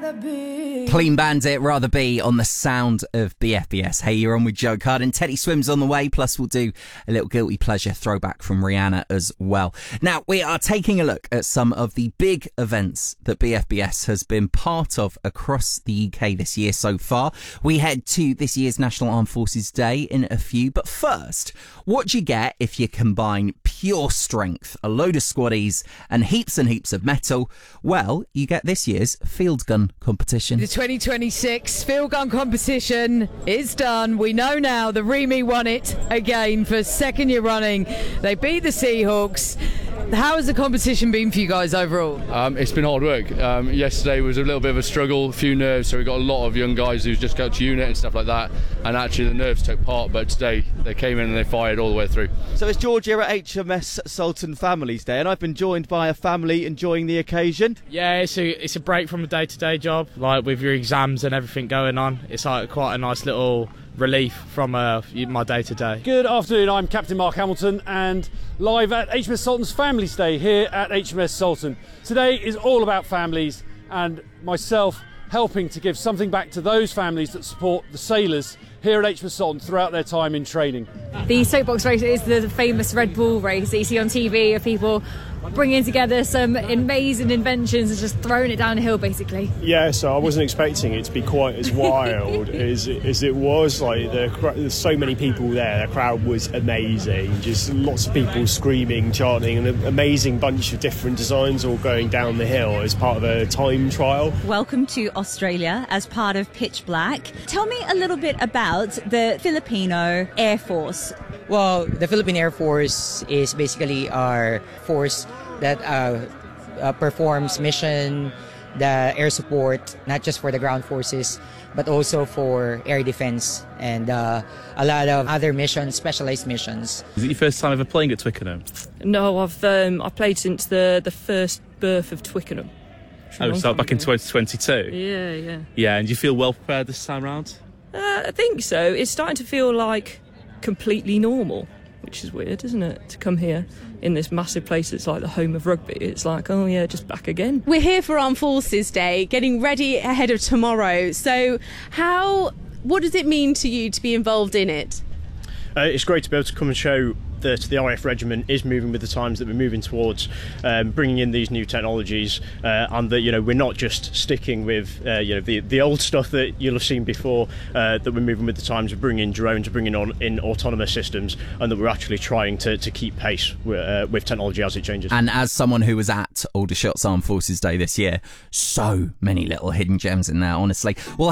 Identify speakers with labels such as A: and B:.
A: Clean Bandit, Rather Be on the sound of BFBS. Hey, you're on with Joe Carden. Teddy Swims on the way, plus we'll do a little guilty pleasure throwback from Rihanna as well. Now, we are taking a look at some of the big events that BFBS has been part of across the UK this year so far. We head to this year's National Armed Forces Day in a few, but first, what do you get if you combine pure strength, a load of squaddies, and heaps of metal? Well, you get this year's field gun competition.
B: The 2026 field gun competition is done. We know now the Remy won it again for second year running. They beat the Seahawks. How has the competition been for you guys overall?
C: It's been hard work. Yesterday was a little bit of a struggle, a few nerves, so we got a lot of young guys who's just got to unit and stuff like that, and actually the nerves took part, but today they came in and they fired all the way through.
D: So it's George here at HMS Sultan Families Day, and I've been joined by a family enjoying the occasion.
E: Yeah, it's a break from a day-to-day job, like with your exams and everything going on. It's like quite a nice little relief from my day-to-day.
F: Good afternoon, I'm Captain Mark Hamilton and live at HMS Sultan's Families Day here at HMS Sultan. Today is all about families and myself helping to give something back to those families that support the sailors here at HMS Sultan throughout their time in training.
G: The soapbox race is the famous Red Bull race that you see on TV of people bringing together some amazing inventions and just throwing it down a hill, basically.
H: Yeah, so I wasn't expecting it to be quite as wild as it was. Like there's so many people there. The crowd was amazing. Just lots of people screaming, chanting, and an amazing bunch of different designs all going down the hill as part of a time trial.
I: Welcome to Australia as part of Pitch Black. Tell me a little bit about the Filipino Air Force.
J: Well, the Philippine Air Force is basically our force that performs mission, the air support, not just for the ground forces, but also for air defense and a lot of other missions, specialized missions.
K: Is it your first time ever playing at Twickenham?
L: No, I've played since the first birth of Twickenham.
K: Oh, so back in 2022?
L: Yeah.
K: Yeah, and do you feel well prepared this time round?
L: I think so. It's starting to feel like completely normal, which is weird, isn't it, to come here in this massive place that's like the home of rugby. It's like, oh yeah, just back again.
M: We're here for Armed Forces Day, getting ready ahead of tomorrow. So what does it mean to you to be involved in it?
H: It's great to be able to come and show that the RAF regiment is moving with the times, that we're moving towards bringing in these new technologies, and that we're not just sticking with the old stuff that you'll have seen before, that we're moving with the times, we're bringing in drones, we're bringing in autonomous systems, and that we're actually trying to keep pace with technology as it changes.
A: And as someone who was at Aldershot's Armed Forces Day this year, so many little hidden gems in there, honestly. Well,